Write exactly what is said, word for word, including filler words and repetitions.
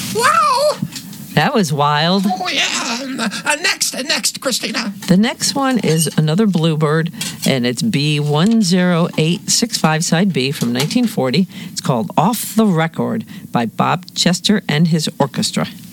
Wow! That was wild. Oh, yeah. Uh, next, uh, next, Christina. The next one is another Bluebird, and it's B one zero eight six five, side B, from nineteen forty. It's called Off the Record by Bob Chester and his orchestra.